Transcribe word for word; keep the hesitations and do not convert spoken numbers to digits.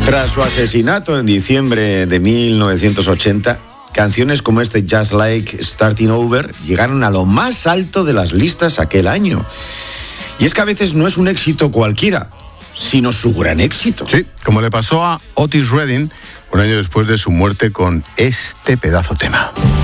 Tras su asesinato en diciembre de mil novecientos ochenta, canciones como este Just Like Starting Over llegaron a lo más alto de las listas aquel año. Y es que a veces no es un éxito cualquiera, sino su gran éxito. Sí, como le pasó a Otis Redding un año después de su muerte con este pedazo tema.